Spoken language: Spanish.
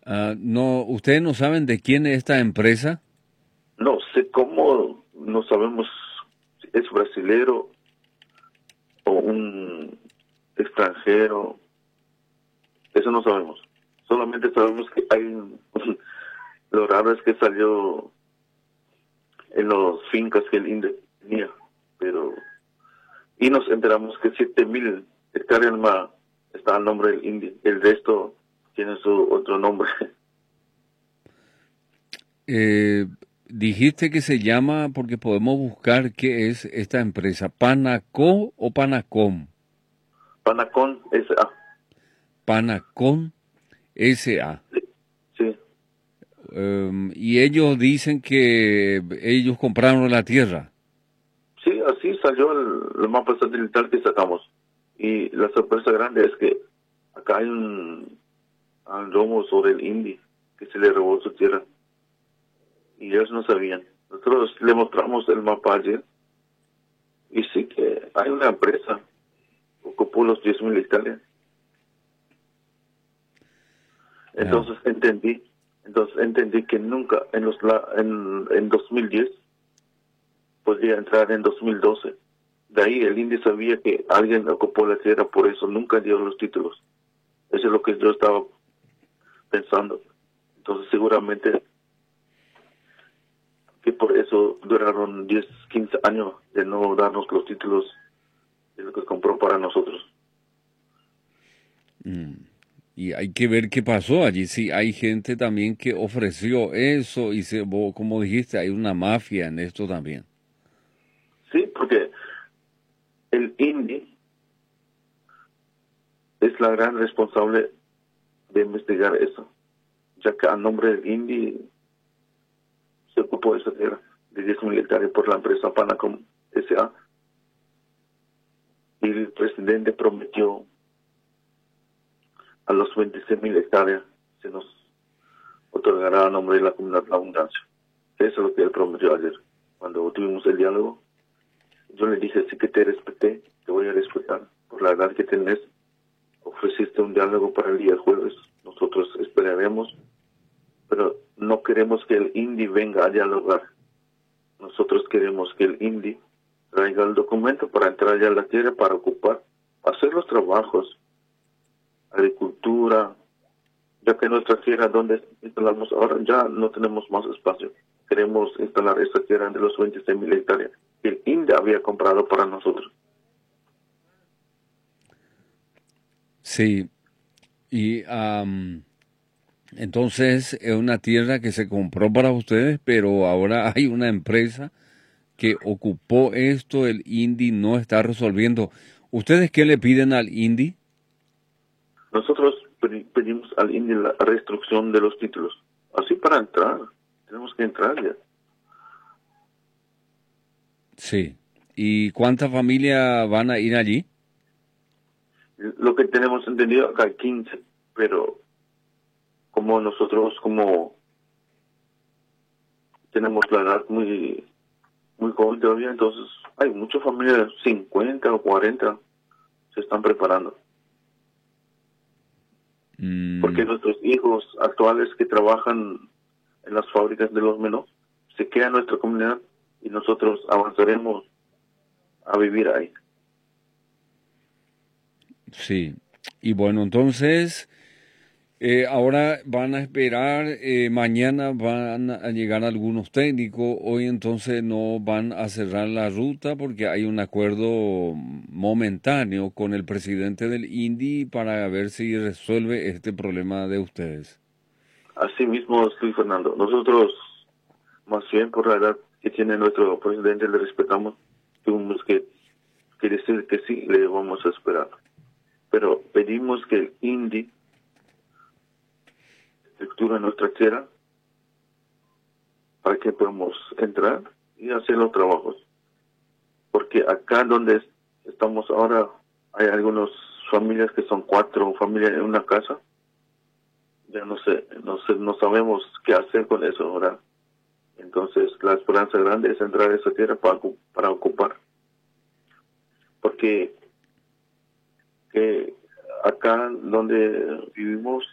No, ¿ustedes no saben de quién es esta empresa? No sé cómo, no sabemos si es brasilero o un extranjero, eso no sabemos. Solamente sabemos que hay lo raro es que salió en los fincas que el INDE tenía, pero y nos enteramos que 7.000 hectáreas más está al nombre del INDE, el resto tiene su otro nombre. Eh, Dijiste que se llama, porque podemos buscar qué es esta empresa, Panacó o Panacom. Panacón S.A. Panacón S.A. Sí, sí, Y ellos dicen que ellos compraron la tierra. sí, así salió el mapa satelital que sacamos. Y la sorpresa grande es que acá hay un robo sobre el INDI que se le robó su tierra. Y ellos no sabían. Nosotros le mostramos el mapa ayer y sí que hay una empresa, ocupó los 10.000 hectáreas. Ah, Entonces entendí que nunca en 2010 podría entrar en 2012. De ahí el INDI sabía que alguien ocupó la tierra, por eso nunca dio los títulos. Eso es lo que yo estaba pensando. Entonces seguramente que por eso duraron 10 15 años de no darnos los títulos de lo que compró para nosotros. mm. Y hay que ver qué pasó allí. Sí, hay gente también que ofreció eso y como dijiste, hay una mafia en esto también. Sí, porque el INDI es la gran responsable de investigar eso, ya que a nombre del INDI se ocupó esa tierra de 10.000 hectáreas por la empresa Panacom S.A. y el presidente prometió a los 26.000 hectáreas se nos otorgará a nombre de la comunidad La Abundancia. Eso es lo que él prometió ayer. Cuando tuvimos el diálogo, yo le dije, sí que te respeté, te voy a respetar por la edad que tenés. Ofreciste un diálogo para el día jueves, nosotros esperaremos, pero no queremos que el INDI venga a dialogar. Nosotros queremos que el INDI traiga el documento para entrar ya a la tierra, para ocupar, hacer los trabajos, agricultura, ya que nuestra tierra donde instalamos ahora ya no tenemos más espacio. Queremos instalar esta tierra de los 26.000 hectáreas que el INDI había comprado para nosotros. Sí, y entonces es una tierra que se compró para ustedes, pero ahora hay una empresa que ocupó esto, el INDI no está resolviendo. ¿Ustedes qué le piden al INDI? Nosotros pedimos al INDI la restricción de los títulos. Así para entrar, tenemos que entrar ya. Sí. ¿Y cuántas familias van a ir allí? Lo que tenemos entendido acá hay 15, pero como nosotros como tenemos la edad muy joven todavía, entonces hay muchas familias, 50 o 40 se están preparando. Porque Mm, nuestros hijos actuales que trabajan en las fábricas de los menos se quedan en nuestra comunidad y nosotros avanzaremos a vivir ahí. sí. Y bueno, entonces, ahora van a esperar, mañana van a llegar algunos técnicos, hoy entonces no van a cerrar la ruta porque hay un acuerdo momentáneo con el presidente del INDI para ver si resuelve este problema de ustedes. Así mismo estoy, Fernando. Nosotros, más bien por la edad que tiene nuestro presidente, le respetamos. Tuvimos que decir que sí, le vamos a esperar. Pero pedimos que el INDI estructure nuestra tierra para que podamos entrar y hacer los trabajos. Porque acá donde estamos ahora hay algunas familias que son 4 familias en una casa. Ya no sabemos qué hacer con eso ahora. Entonces la esperanza grande es entrar a esa tierra para ocupar. Porque que acá donde vivimos